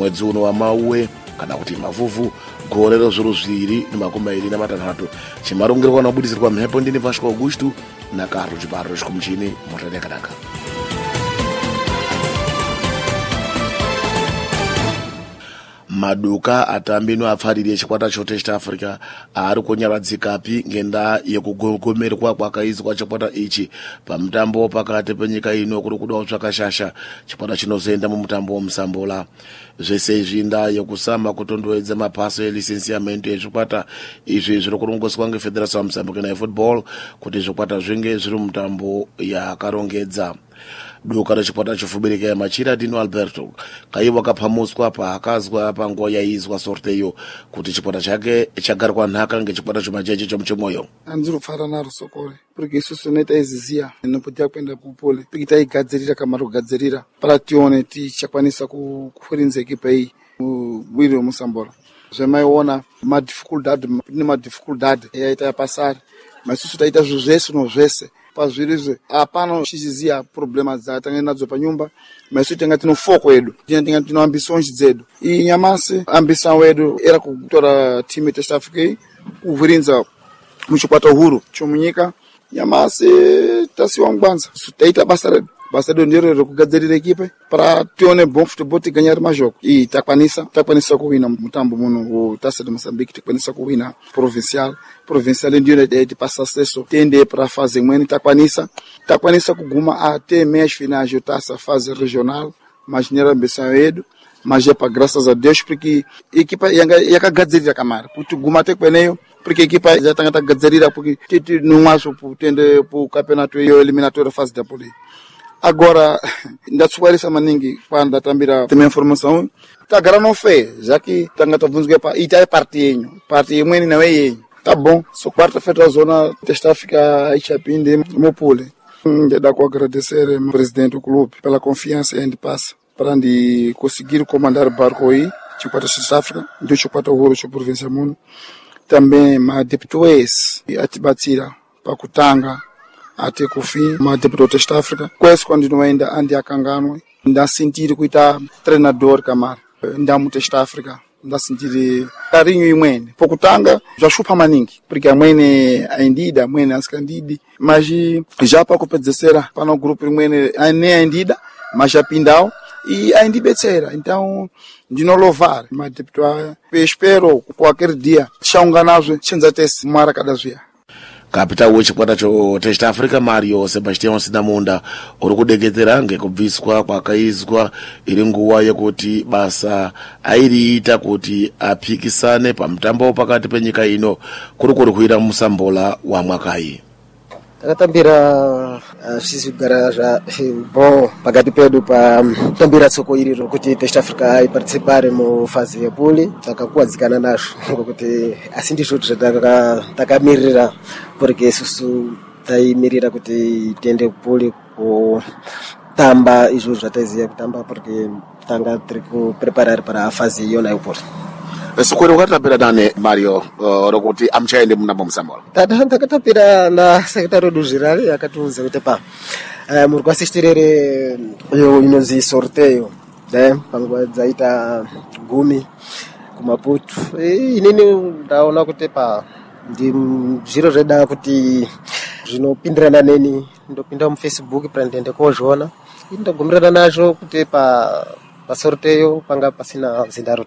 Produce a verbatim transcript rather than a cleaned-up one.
mwedzi uno wa Mauwe kana kuti Mavuvhu gore rezviru zviviri nemakumi mairi namatanhatu. Chimarongero nabudisirwa mhepo ndini Vasco Augusto na Carlo Chibaro chikumuchini motari yakanaka. Maduka atambi noapfarire chikwata choTest Africa ari kunyaradzikapi ngenda yekugomerwa kwakaizwa chikwata ichi pamutambo pakati penyika ino kuri kuda kutsvakashasha chikwata chinozoenda mumutambo womusambola. Zvese izvi ndaa yekusama kutondoedza mapaso elisensiamento ezvikwata izvi zviri kurongoswa ngefederation Mozambique yeFootball kuti zvikwata zvinge zviri mutambo yakarongedza. Duka rechikwata chofubirika yamachira Dino Alberto kaiwa kapamuswa paakazwa panguva yaizwa sorteyo kuti chikwata chake chagarwa nhaka ngechikwata chomajeje chomuchimoyo. Andiri kufara naro sokore porque isusu netaizizia inopotea kuenda kupole porque taigadzirira kamari kugadzirira para tione tichakwanisa kufurinza ekipa iyi muviri wemusambola. Zvemaiona madifficultad nemadifficultad yaita yapasari maisusu taita zvinhu zvese nozvese pazvirizve hapana chichiziya problema dzatanga nadzo panyumba maisusu tanga tino foko yedu tanga tino ambições dzedu iyi nyamasi ambição yedu era kutora timu yeTest Africa kuvhurinza muchikwata huru chomunyika. Nyamasi tasiwa mugwanza taita basa redu basa redu ndiro rekugadzirira ekipe para tione bom futebol tiganyare majoko iyi takwanisa takwanisa kuwina mutambo muno wetaça de Moçambique takwanisa kuwina provincial provincial ndiro yatipasa acesso tende para fase imweni takwanisa takwanisa kuguma até meias finais yetaça fase regional mas nera ambição yedu mas é para graças a Deus porque ekipa yakagadzirira kamari kuti guma até kweneyo porque a equipa já está gadzerida porque titi não acho por tende por campeonato e eliminatório fase da poli. Agora ainda suarisa maningi quando tambira tem informação tá grande fé já que tanga tá vunzga para ita é partinho partinho meni não é tá bom só quarta-feira a zona Test Africa aí chapinde mo pole. Já com agradecer ao presidente do clube pela confiança em passa para de conseguir comandar o barco aí tipo a Test Africa do chikwata huru cho província muno. Também madeptuês e atibatira para kutanga até o fim madeptuês Test Africa quase quando não ainda ande a cangano ainda sentir que está treinador camar ainda muito Test Africa ainda sentir carinho e mãe para kutanga já chupa maningi porque a mãe é indida a mãe é ascandide mas já para competição para o grupo mãe é nem indida mas já pindau e ainda betseira então de não louvar mas deputado espero qualquer dia chaunganazo chinzatesi mara cada dia. Capital wechikwata choTest Africa Mario Sebastião Sidamunda uri kudeketera ngekubviswa kwakaizwa iri nguva yekuti basa airiita kuti apikisane pamutambo pakati penyika ino kuri kuri kuira musambola wa mwakayi. Takatambira zvisigara zva bom pakati pedu pa tambira tsoko iriro kuti Test Africa iparticipare mu fase yepuli takakuwadzikana nazvo ngokuti asi ndizvo zvataka takamirira porque isusu taimirira kuti tiende kupuli kutamba izvo zvataiziva kutamba porque tanga tiri kupreparar para a fase iyona yepuli. Sokore wakatapira nane Mario rokuti amchaende munambo musambola. Tata takatapira na secretary do geral akatiunza kuti pa muri kuasistirere inozi sorteio ne panguva dzaita gumi kumaputu inini ndaona kuti pa ndi zviro zveda kuti zvinopindirana neni ndopinda mu Facebook para ndende kozvona ndagumirana nazvo kuti pa pasorteio panga pasina zindaro